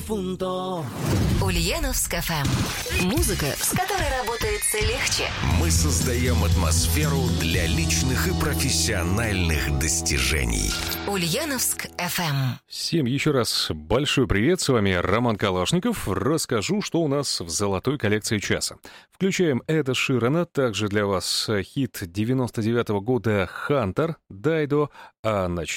difunto. Ульяновск ФМ. Музыка, с которой работается легче. Мы создаем атмосферу для личных и профессиональных достижений. Ульяновск ФМ. Всем еще раз большой привет, с вами Роман Калашников. Расскажу, что у нас в золотой коллекции часа. Включаем Эда Ширана, также для вас хит 99-го года «Хантер», «Дайдо», а начнем